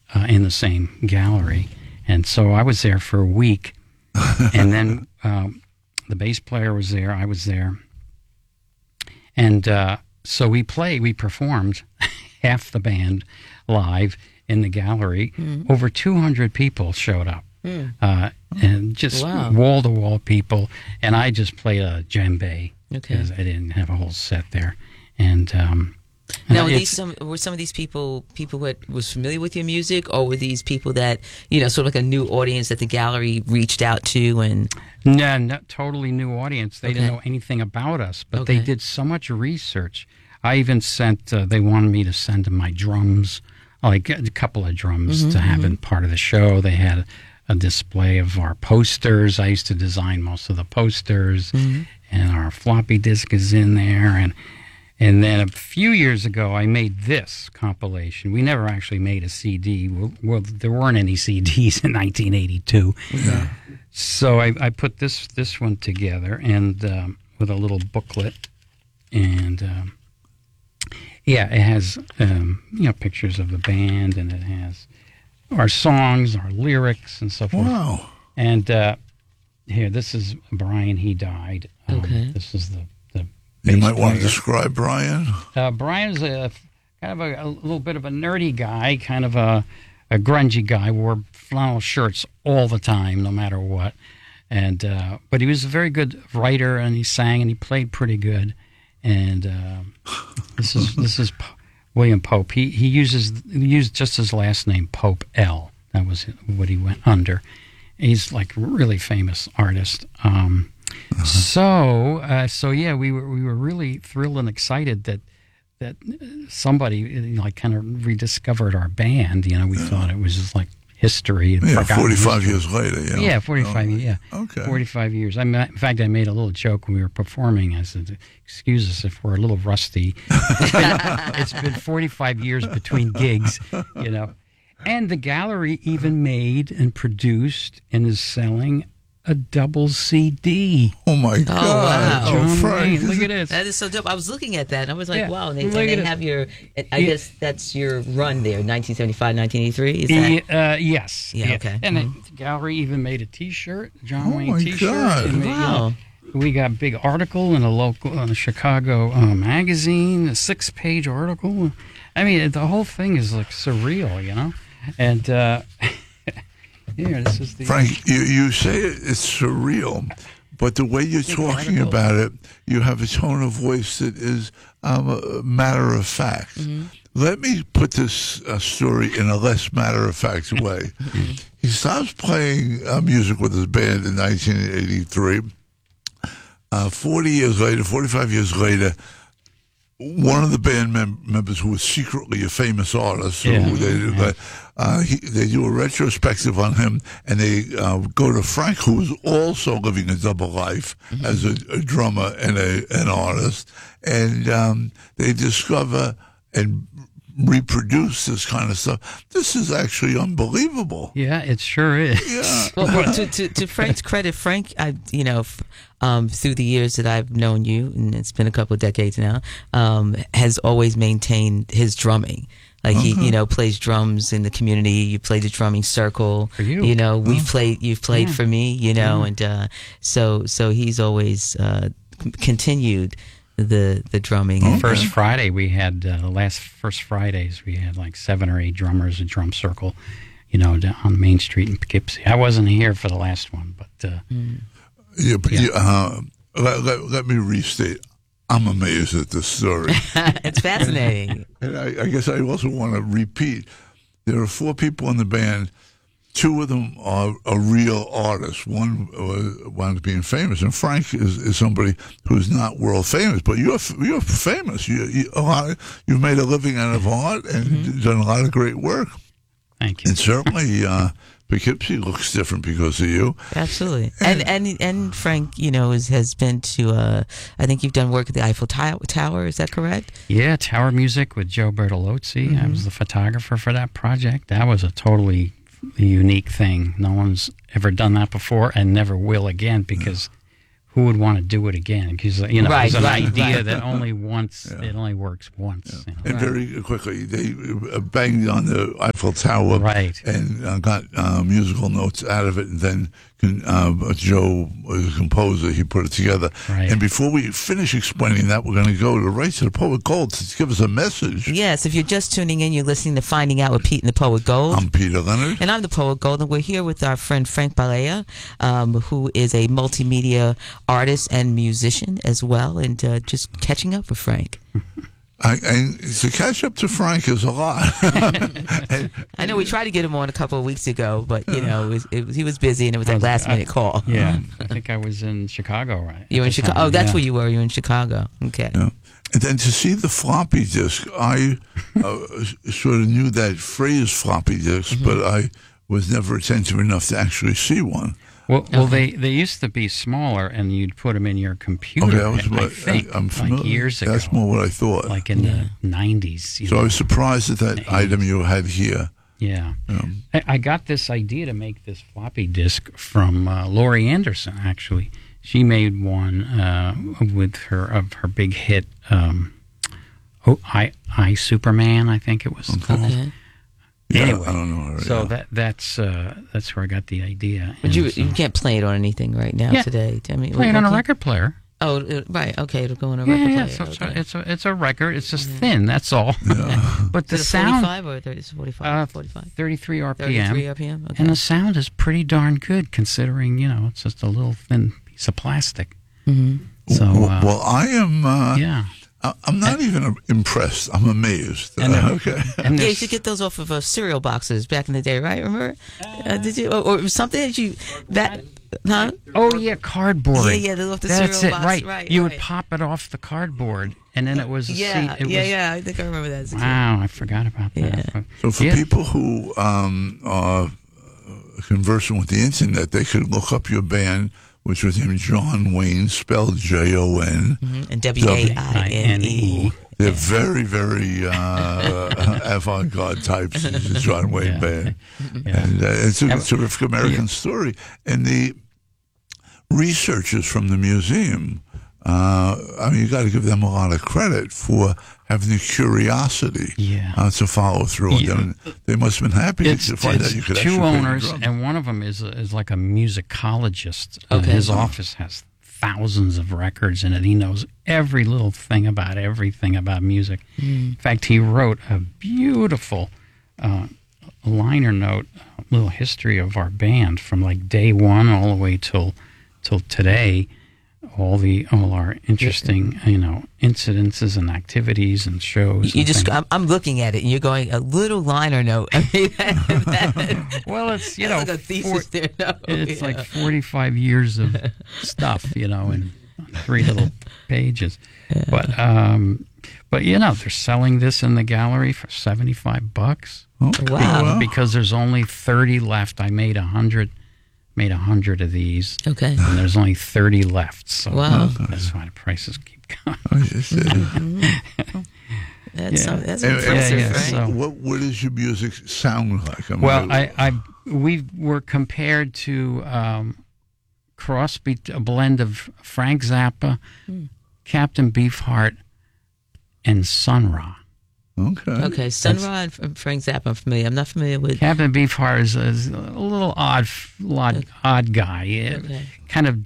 in the same gallery. And so I was there for a week. And then the bass player was there. I was there. And so we performed half the band live in the gallery. Over 200 people showed up. And just wall-to-wall people. And I just played a djembe because I didn't have a whole set there. And now, were some of these people who was familiar with your music, or were these people that, sort of like a new audience that the gallery reached out to? And no, totally new audience. They didn't know anything about us, but they did so much research. I even sent, they wanted me to send them my drums, like a couple of drums to have in part of the show. They had a display of our posters. I used to design most of the posters, and our floppy disk is in there. And then a few years ago, I made this compilation. We never actually made a CD. Well, there weren't any CDs in 1982. Yeah. So I put this one together and with a little booklet. And, it has, pictures of the band, and it has our songs, our lyrics, and so forth. Wow. And here, this is Brian. He died. This is the you might want to describe Brian. Brian's kind of a little bit of a nerdy guy, kind of a grungy guy. Wore flannel shirts all the time, no matter what. And but he was a very good writer, and he sang and he played pretty good. And this is William Pope. He used just his last name, Pope L. That was what he went under. He's like a really famous artist. So we were really thrilled and excited that somebody kind of rediscovered our band. We thought it was just like history. 45 years later. Yeah, 45 years. Yeah, okay. 45 years. In fact, I made a little joke when we were performing. I said, "Excuse us if we're a little rusty. It's been 45 years between gigs, And the gallery even made and produced and is selling a double CD. Oh my God! Wow. John Frank, Wayne, look at this. That is so dope. I was looking at that and I was like, wow. And Look they at have your, I guess that's your run there, 1975, 1983. Is that? Yes. Yeah. Okay. And the gallery even made a T-shirt, John Wayne my T-shirt. God. And Wow. we got a big article in a Chicago magazine, a 6-page article. I mean, the whole thing is like surreal, And here, this is the Frank, you say it's surreal, but the way you're talking about it, you have a tone of voice that is matter of fact. Let me put this story in a less matter of fact way. He stops playing music with his band in 1983. 45 years later, one of the band members who was secretly a famous artist, they do a retrospective on him, and they go to Frank, who was also living a double life as a drummer and an artist, and they discover and reproduce this kind of stuff. This is actually unbelievable. Yeah, it sure is. Yeah. Well, to Frank's credit, Frank, through the years that I've known you, and it's been a couple of decades now, has always maintained his drumming. Like he, plays drums in the community. You play the drumming circle. For you. You've played for me, and so he's always continued the drumming. Okay. First Friday we had first Fridays we had like 7 or 8 drummers, a drum circle, down on Main Street in Poughkeepsie. I wasn't here for the last one, but let me restate. I'm amazed at this story. It's fascinating. And I guess I also want to repeat. There are 4 people in the band. 2 of them are real artists. One wound up being famous, and Frank is somebody who's not world famous, but you're famous. You've made a living out of art and done a lot of great work. Thank you. And certainly Poughkeepsie looks different because of you. Absolutely. And Frank, has been to, I think you've done work at the Eiffel Tower, is that correct? Yeah, Tower Music with Joe Bertolozzi. I was the photographer for that project. That was a totally unique thing. No one's ever done that before and never will again because who would want to do it again? Because there's an idea right. that only once it only works once. And very quickly, they banged on the Eiffel Tower, Right. and got musical notes out of it. And then Joe, the composer, he put it together. Right. And before we finish explaining that, we're going to go right to the Poet Gold to give us a message. Yes, if you're just tuning in, you're listening to Finding Out with Pete and the Poet Gold. I'm Peter Leonard. And I'm the Poet Gold, and we're here with our friend Frank Balea, who is a multimedia artist and musician as well, and just catching up with Frank. To catch up to Frank is a lot. I know we tried to get him on a couple of weeks ago, but he was busy, and it was a last minute call. Yeah, I think I was in Chicago, right? You were in Chicago? Oh, that's where you were. You were in Chicago. Okay. Yeah. And then to see the floppy disk, I sort of knew that phrase floppy disk, but I was never attentive enough to actually see one. Well, they used to be smaller, and you'd put them in your computer. Okay, I think, I'm familiar. like years ago. That's more what I thought. Like in the 90s. So I was surprised at that item you had here. Yeah. I got this idea to make this floppy disk from Laurie Anderson, actually. She made one with her big hit, I Superman, I think it was called. Okay. Yeah, Anyway, I don't know. so that's where I got the idea. But you can't play it on anything right now today. I mean, play it on a record player. Oh, right. Okay, it'll go on a record player. So it's a record. It's just thin. That's all. But the Is it sound 45 or 30? 45. 45. 33 RPM. 33 RPM. Okay. And the sound is pretty darn good considering it's just a little thin piece of plastic. Mm-hmm. So well, I am. yeah. I'm not even impressed. I'm amazed. Okay. And Yeah, you should get those off of cereal boxes back in the day, right? Remember? Did you or something that you that? Huh? Oh yeah, cardboard. Yeah, they're off the That's cereal it, box. right. You would pop it off the cardboard, and then it was a seat. Yeah. I think I remember that. As a kid. Wow, I forgot about that. Yeah. So for people who are conversing with the internet, they could look up your band, which was named John Wayne, spelled Jon, and WAINE. They're very, very avant-garde types. The John Wayne Band, and it's a terrific American story. And the researchers from the museum, you got to give them a lot of credit for having the curiosity to follow through. And they must have been happy to find out you could actually two play the owners, drums. and one of them is like a musicologist. Okay. His office has thousands of records in it. He knows every little thing about everything about music. In fact, he wrote a beautiful liner note, little history of our band from like day one all the way till today. All our interesting, incidences and activities and shows. I'm looking at it, and you're going a little liner note. I mean, well, it's like a thesis there. No, it's like 45 years of stuff, in 3 little pages. Yeah. But they're selling this in the gallery for $75. Wow! Because there's only 30 left. I made 100 of these. Okay. And there's only 30 left. So wow. That's why the prices keep going. That's impressive, right? So, what does your music sound like? We were compared to a blend of Frank Zappa, Captain Beefheart, and Sun Ra. Okay, Sun Ra and Frank Zappa, I'm familiar. I'm not familiar with... Captain Beefheart is a little odd guy. Kind of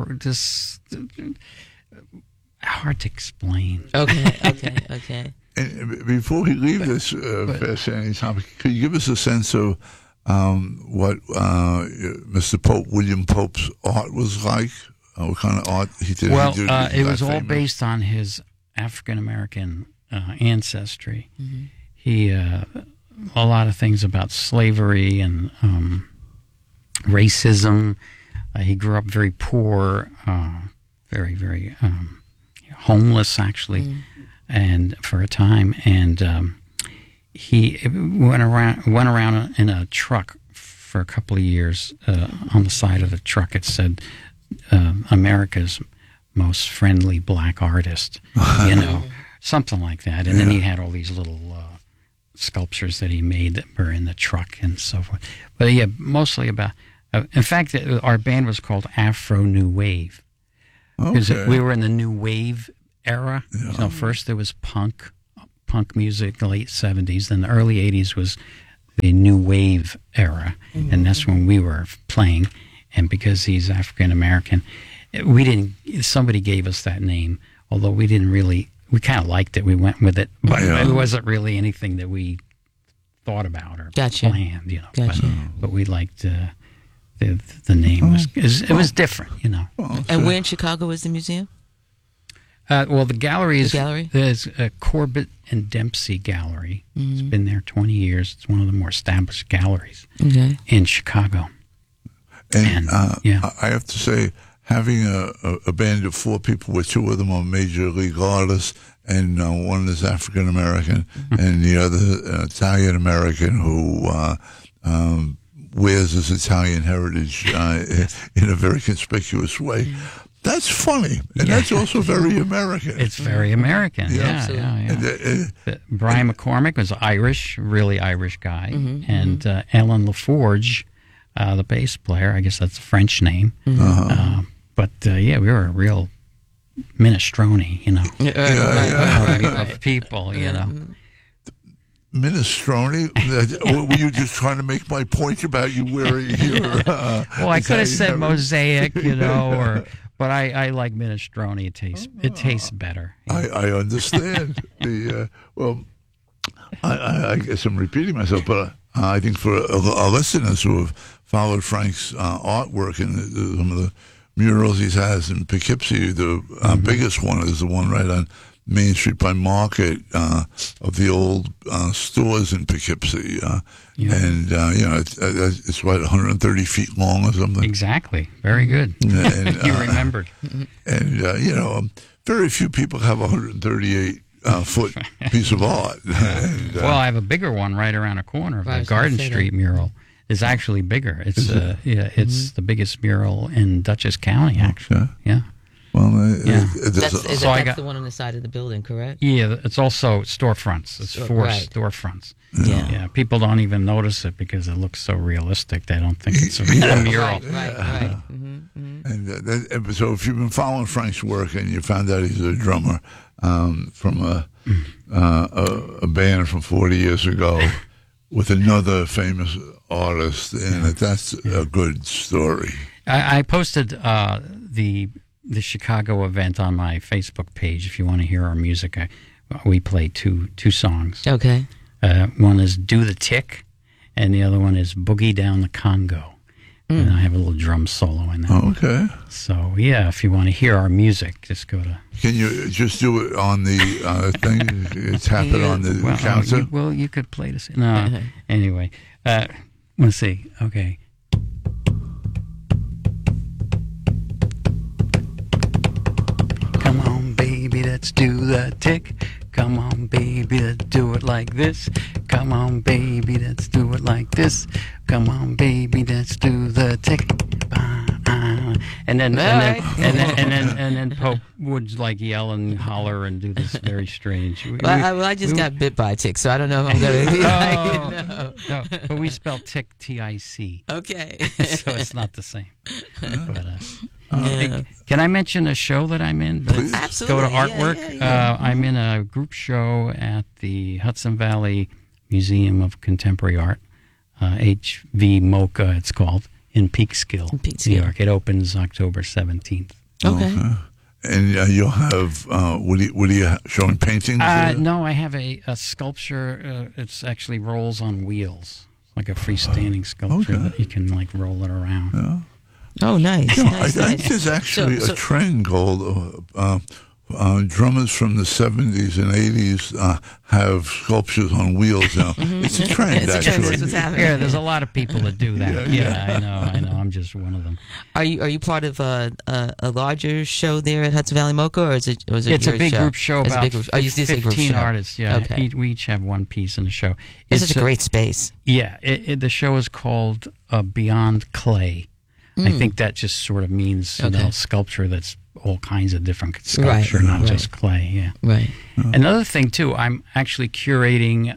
hard to explain. Okay. And before we leave this fascinating topic, could you give us a sense of what Mr. William Pope's art was like? What kind of art he did? Well, it was all based on his African-American ancestry. Mm-hmm. He a lot of things about slavery and racism. He grew up very poor, very, very homeless, actually, and for a time. And he went around in a truck for a couple of years. On the side of the truck, it said, "America's most friendly black artist," something like that. And then he had all these little sculptures that he made that were in the truck and so forth. But mostly about. In fact, our band was called Afro New Wave, because Okay. we were in the new wave era. Yeah. So first there was punk music, late 70s. Then the early 80s was the new wave era, and that's when we were playing. And because he's African American, we didn't. Somebody gave us that name, although we didn't really. We kind of liked it. We went with it, but it wasn't really anything that we thought about or Gotcha. planned. Gotcha. But we liked the name was different. And where in Chicago is the museum? Well, the gallery is The gallery? there's a Corbett and Dempsey Gallery. It's been there 20 years. It's one of the more established galleries in Chicago. And yeah. I have to say, having a band of 4 people, where 2 of them are major league artists, and one is African American, and the other Italian American who wears his Italian heritage in a very conspicuous way. That's funny, and that's also very American. It's very American. Yeah. And, Brian McCormick was Irish, really Irish guy, and Ellen LaForge, the bass player. I guess that's a French name. But we were a real minestrone, of people, Minestrone? Were you just trying to make my point about you wearing your? Well, I could have said mosaic, but I like minestrone. It tastes better. I understand. I guess I'm repeating myself, but I think for our listeners who have followed Frank's artwork and some of the murals he has in Poughkeepsie, the biggest one is the one right on Main Street by Market of the old stores in Poughkeepsie. And, it's what, 130 feet long or something? Exactly. Very good. And, you remembered. And, very few people have 138 foot piece of art. And, well, I have a bigger one right around the corner. The Garden Street mural is actually bigger. It's it's the biggest mural in Dutchess County, actually. Okay. Yeah. Well, That's the one on the side of the building, correct? Yeah, it's also storefronts. It's 4 storefronts. Yeah. People don't even notice it because it looks so realistic. They don't think it's a mural. Right. And so, if you've been following Frank's work and you found out he's a drummer from a band from 40 years ago with another famous artist, and that's a good story. I posted the Chicago event on my Facebook page. If you want to hear our music, we play two songs. Okay. One is "Do the Tick," and the other one is "Boogie Down the Congo." And I have a little drum solo in that. Oh, okay. So if you want to hear our music, just go to. Can you just do it on the thing? Tap it on the counter. You could play this. No. Anyway, let's see. Okay. Come on, baby, let's do the tick. Come on, baby, let's do it like this. Come on, baby, let's do it like this. Come on, baby, let's do the tick. And then Pope would like yell and holler and do this very strange. I just got bit by a tick, so I don't know if I'm going to. No, but we spell tick T-I-C. Okay. So it's not the same. But, can I mention a show that I'm in? Please. Absolutely. Go to artwork. Yeah. I'm in a group show at the Hudson Valley Museum of Contemporary Art, HV MoCA it's called, in Peekskill, New York. It opens October 17th. Okay. And you'll have, what are you showing, paintings? No, I have a sculpture. It's actually rolls on wheels, like a freestanding sculpture that you can like roll it around. Yeah. Oh, nice. I think there's actually a trend called drummers from the 70s and 80s have sculptures on wheels now. It's a trend, actually. Yeah, there's a lot of people that do that. Yeah, I know. I'm just one of them. Are you part of a larger show there at Hudson Valley MoCA, or is it? It's a big group show. About 15 artists. Yeah, okay. We each have one piece in the show. It's such a great space. Yeah, the show is called Beyond Clay. I think that just sort of means sculpture that's all kinds of different sculpture, not just clay. Yeah. Right. Another thing too, I'm actually co-curating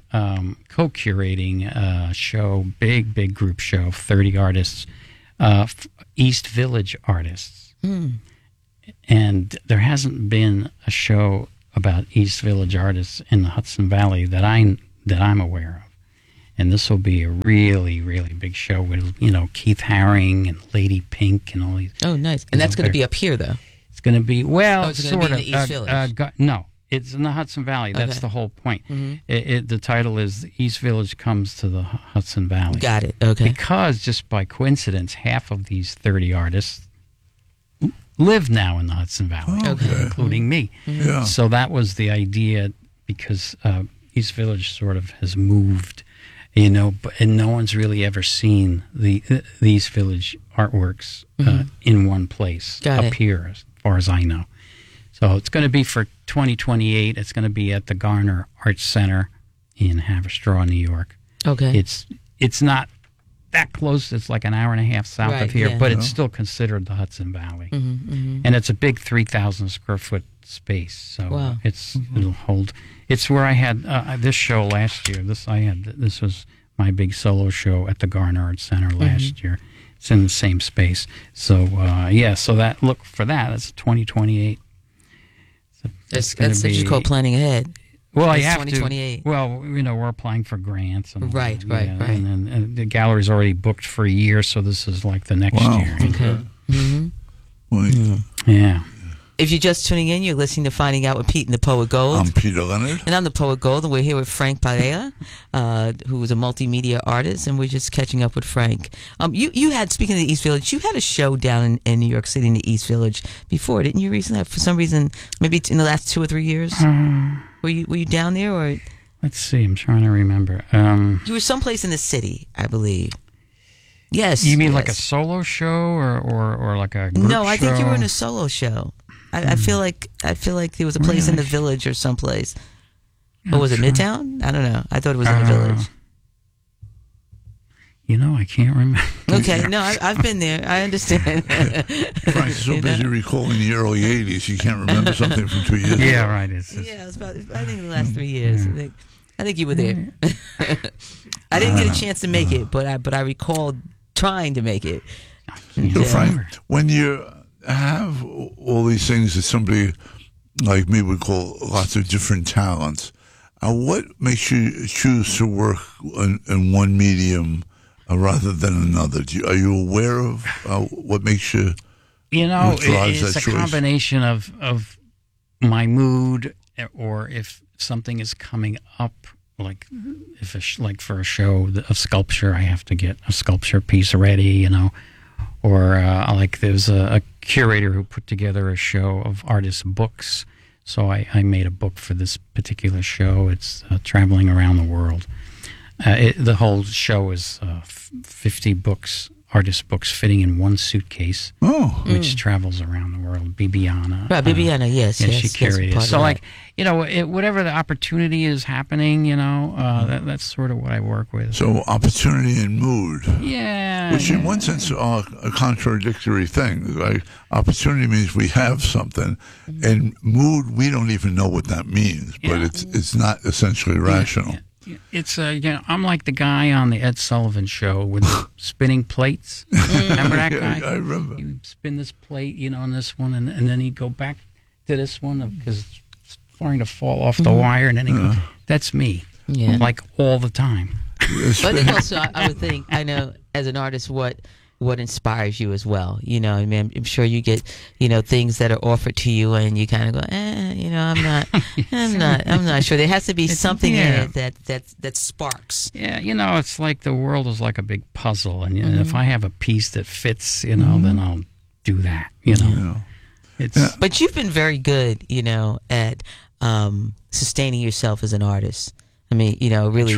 a show, big group show, 30 artists, East Village artists, and there hasn't been a show about East Village artists in the Hudson Valley that I'm aware of. And this will be a really, really big show with, Keith Haring and Lady Pink and all these. Oh, nice. And that's going to be up here, though? It's going to be, it's sort be of. in the East Village? No, it's in the Hudson Valley. That's the whole point. Mm-hmm. The title is East Village Comes to the Hudson Valley. Got it. Okay. Because just by coincidence, half of these 30 artists live now in the Hudson Valley, including me. Mm-hmm. Yeah. So that was the idea, because East Village sort of has moved, and no one's really ever seen the East Village artworks in one place here, as far as I know. So it's going to be for 2028. It's going to be at the Garner Arts Center in Haverstraw, New York. Okay. It's not that close. It's like an hour and a half south of here, but it's still considered the Hudson Valley. And it's a big 3,000 square foot space. So it'll hold. It's where I had this show last year. This was my big solo show at the Garner Arts Center last year. It's in the same space. So so look for that. It's 2028. So that's what you call planning ahead. Well, I have 2028. to. Well, we're applying for grants. And right. And the gallery's already booked for a year, so this is like the next year. Okay. Yeah. If you're just tuning in, you're listening to Finding Out with Pete and the Poet Gold. I'm Peter Leonard. And I'm the Poet Gold, and we're here with Frank Padilla, who is a multimedia artist, and we're just catching up with Frank. You had, speaking of the East Village, you had a show down in New York City in the East Village before, didn't you, recently? For some reason, maybe in the last 2 or 3 years? Were you down there, or? Let's see, I'm trying to remember. You were someplace in the city, I believe. Yes. You mean like a solo show or like a group No, I think you show? were in a solo show. I feel like there was a place in the Village or someplace. Or was it Midtown? I don't know. I thought it was in the Village. I can't remember. Okay, no, I've been there. I understand. Frank's so busy recalling the early 80s, he can't remember something from 2 years ago. Yeah, right. It's Yeah, it was about, I think, the last 3 years. I think you were there. I didn't get a chance to make it, but I recall trying to make it. So Frank, when you have all these things that somebody like me would call lots of different talents, what makes you choose to work in one medium rather than another? Are you aware of what makes you? It's a combination of my mood, or if something is coming up, like for a show of sculpture, I have to get a sculpture piece ready, or like there's a curator who put together a show of artist books. So I made a book for this particular show. It's traveling around the world. The whole show is 50 books, artist books, fitting in one suitcase, which travels around the world. Bibiana. Right, Bibiana, yes. She carried it. So, whatever the opportunity is happening, that's sort of what I work with. So, opportunity and mood. Yeah. Which, in one sense, are a contradictory thing. Like, opportunity means we have something, and mood, we don't even know what that means, but it's not essentially rational. It's I'm like the guy on the Ed Sullivan Show with the spinning plates. Remember that guy? I remember. He would spin this plate, and this one, and then he'd go back to this one because it's starting to fall off the wire, and then he'd go. That's me. Yeah. Like all the time. But then also, I would think, I know as an artist what inspires you as well. I mean, I'm sure you get, things that are offered to you and you kind of go, I'm not sure. There has to be something in it that sparks. Yeah, it's like the world is like a big puzzle, and if I have a piece that fits, then I'll do that. But you've been very good, at sustaining yourself as an artist. I mean, really,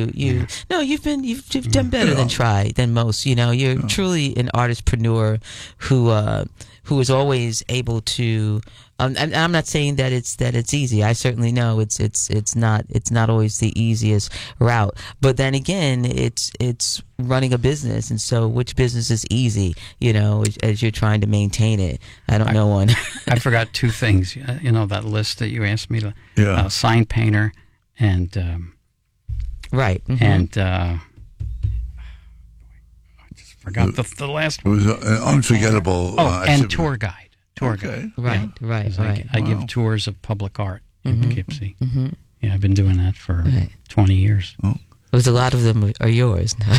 you've done better than most. You're truly an artistpreneur who is always able to. And I'm not saying that it's easy. I certainly know it's not always the easiest route. But then again, it's running a business, and so which business is easy? As you're trying to maintain it. I don't know one. I forgot 2 things. That list that you asked me to. Sign painter. And right, and I just forgot the last one. It was an unforgettable. and tour guide. tour Okay. Right, Yeah. right, 'Cause right. I give tours of public art in Poughkeepsie. Yeah, I've been doing that for 20 years. Because a lot of them are yours now.